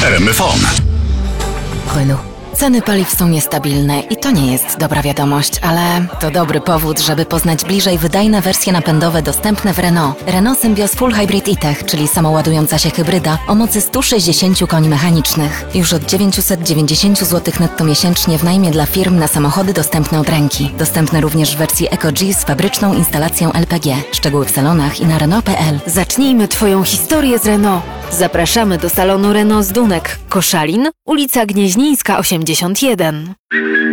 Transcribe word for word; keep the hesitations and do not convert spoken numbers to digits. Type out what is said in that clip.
R M F O N. Renault. Ceny paliw są niestabilne i to nie jest dobra wiadomość, ale to dobry powód, żeby poznać bliżej wydajne wersje napędowe dostępne w Renault. Renault Symbioz Full Hybrid E-Tech, czyli samoładująca się hybryda o mocy sto sześćdziesiąt koni mechanicznych. Już od dziewięćset dziewięćdziesiąt złotych netto miesięcznie w najmie dla firm na samochody dostępne od ręki. Dostępne również w wersji EcoG z fabryczną instalacją L P G. Szczegóły w salonach i na Renault kropka p l. Zacznijmy Twoją historię z Renault. Zapraszamy do salonu Renault z Dunek, Koszalin, ulica Gnieźnieńska osiemdziesiąt jeden.